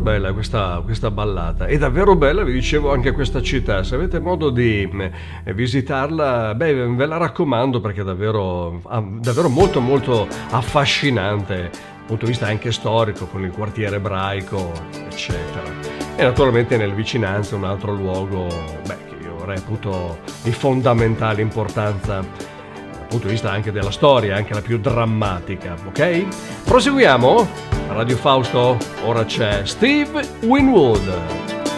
bella questa ballata, è davvero bella, vi dicevo anche questa città, se avete modo di visitarla, beh, ve la raccomando perché è davvero, davvero molto molto affascinante, dal punto di vista anche storico, con il quartiere ebraico, eccetera. E naturalmente nelle vicinanze un altro luogo, beh, che io reputo di fondamentale importanza dal punto di vista anche della storia, anche la più drammatica, ok? Proseguiamo? Radio Fausto, ora c'è Steve Winwood.